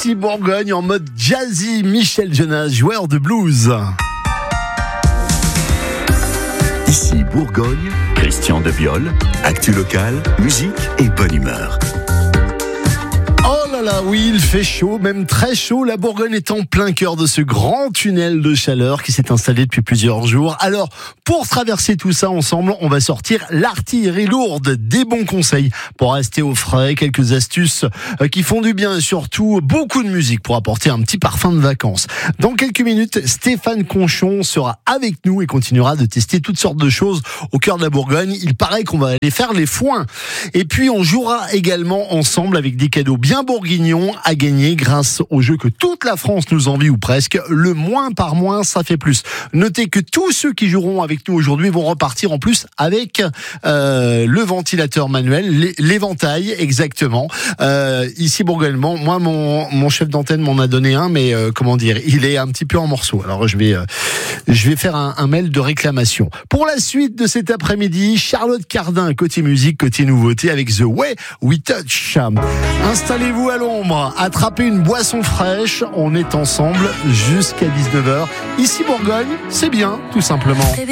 Ici Bourgogne en mode jazzy, Michel Jonas, joueur de blues. Ici Bourgogne, Christian Debiol, actu local, musique et bonne humeur. Oh là là, oui, il fait chaud, même très chaud. La Bourgogne est en plein cœur de ce grand tunnel de chaleur qui s'est installé depuis plusieurs jours. Alors, pour traverser tout ça ensemble, on va sortir l'artillerie lourde, des bons conseils pour rester au frais, quelques astuces qui font du bien et surtout beaucoup de musique pour apporter un petit parfum de vacances. Dans quelques minutes, Stéphane Conchon sera avec nous et continuera de tester toutes sortes de choses au cœur de la Bourgogne. Il paraît qu'on va aller faire les foins. Et puis, on jouera également ensemble avec des cadeaux bien bourguignons à gagner grâce au jeu que toute la France nous envie ou presque. Le moins par moins, ça fait plus. Notez que tous ceux qui joueront avec nous aujourd'hui vont repartir en plus avec le ventilateur manuel, l'éventail exactement. Ici Bourgogne, moi mon chef d'antenne m'en a donné un, mais comment dire, il est un petit peu en morceaux. Alors je vais faire un mail de réclamation. Pour la suite de cet après-midi, Charlotte Cardin, côté musique, côté nouveauté, avec The Way We Touch. Installez-vous à l'ombre, attrapez une boisson fraîche, on est ensemble jusqu'à 19h. Ici Bourgogne, c'est bien, tout simplement.